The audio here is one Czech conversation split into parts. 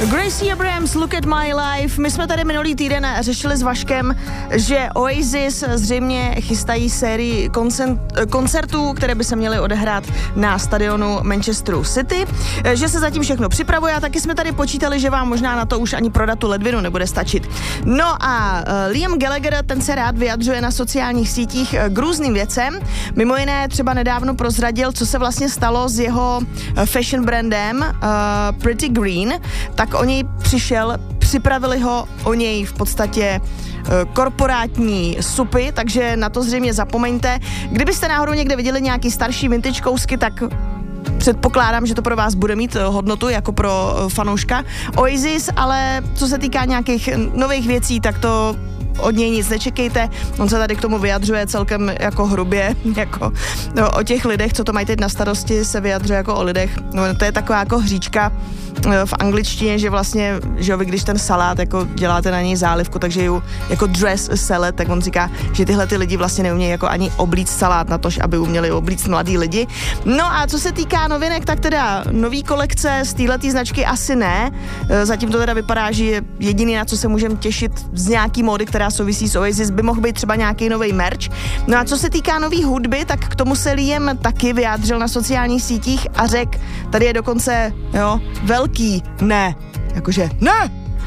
Gracie Abrams, Look at My Life. My jsme tady minulý týden řešili s Vaškem, že Oasis zřejmě chystají sérii koncertů, které by se měly odehrát na stadionu Manchesteru City, že se zatím všechno připravuje a taky jsme tady počítali, že vám možná na to už ani prodat tu ledvinu nebude stačit. No a Liam Gallagher, ten se rád vyjadřuje na sociálních sítích k různým věcem. Mimo jiné třeba nedávno prozradil, co se vlastně stalo s jeho fashion brandem Pretty Green, tak o něj připravili ho o něj v podstatě korporátní supy, takže na to zřejmě zapomeňte. Kdybyste náhodou někde viděli nějaký starší vintage kousky, tak předpokládám, že to pro vás bude mít hodnotu jako pro fanouška Oasis, ale co se týká nějakých nových věcí, tak to od něj nic nečekejte. On se tady k tomu vyjadřuje celkem jako hrubě, jako o těch lidech, co to mají teď na starosti, se vyjadřuje jako o lidech. No, to je taková jako hříčka v angličtině, že vlastně, že vy když ten salát jako děláte na něj zálivku, takže ju jako dress salad, tak on říká, že tyhle ty lidi vlastně neumějí jako ani oblíct salát na tož, aby uměli oblíct mladý lidi. No a co se týká novinek, tak teda nový kolekce z téhletý značky asi ne. Zatím to teda vypadá, že jediný, na co se můžeme těšit z nějaký módy, která souvisí s Oasis, by mohl být třeba nějaký nový merch. No a co se týká nový hudby, tak k tomu se Liam taky vyjádřil na sociálních sítích a řekl, tady je dokonce, velký ne. Jakože ne!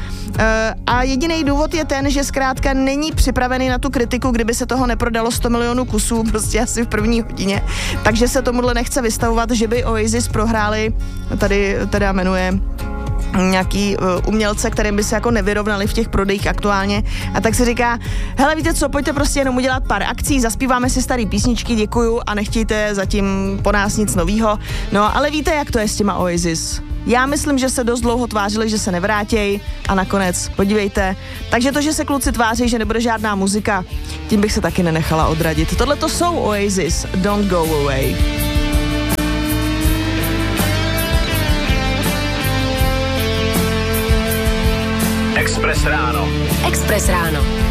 A jediný důvod je ten, že zkrátka není připravený na tu kritiku, kdyby se toho neprodalo 100 milionů kusů, prostě asi v první hodině. Takže se tomuhle nechce vystavovat, že by Oasis prohráli, tady teda jmenuje nějaký umělce, kterým by se jako nevyrovnali v těch prodejích aktuálně. A tak se říká, hele, víte co, pojďte prostě jenom udělat pár akcí, zaspíváme si starý písničky, děkuju a nechtějte zatím po nás nic novýho. No, ale víte, jak to je s těma Oasis? Já myslím, že se dost dlouho tvářili, že se nevrátěj a nakonec, podívejte. Takže to, že se kluci tváří, že nebude žádná muzika, tím bych se taky nenechala odradit. Tohle to jsou Oasis, Don't Go Away. Express ráno. Express ráno.